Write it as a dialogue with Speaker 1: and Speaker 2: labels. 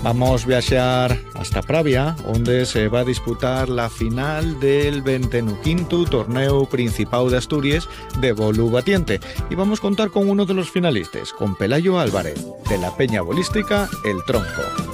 Speaker 1: Vamos viaxar hasta Pravia, onde se va a disputar la final del 25º Torneo Principado de Asturias de Bolu Batiente. Y vamos a contar con uno de los finalistas, con Pelayo Álvarez, de la Peña Bolística El Tronco.